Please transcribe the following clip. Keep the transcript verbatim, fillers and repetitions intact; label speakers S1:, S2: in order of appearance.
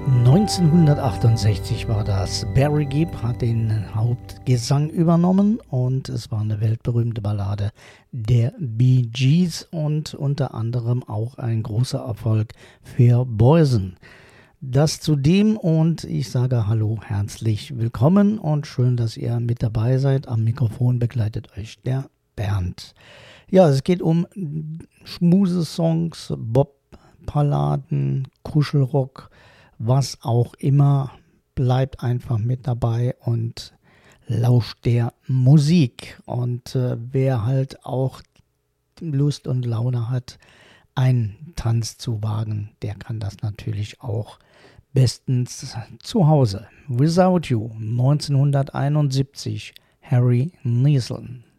S1: neunzehnhundertachtundsechzig war das. Barry Gibb hat den Hauptgesang übernommen und es war eine weltberühmte Ballade der Bee Gees und unter anderem auch ein großer Erfolg für Boysen. Das zudem und ich sage hallo, herzlich willkommen und schön, dass ihr mit dabei seid. Am Mikrofon begleitet euch der Bernd. Ja, es geht um Schmusesongs, Bob-Balladen, Kuschelrock, was auch immer, bleibt einfach mit dabei und lauscht der Musik. Und äh, wer halt auch Lust und Laune hat, einen Tanz zu wagen, der kann das natürlich auch bestens zu Hause. Without You, neunzehnhunderteinundsiebzig, Harry Nilsson.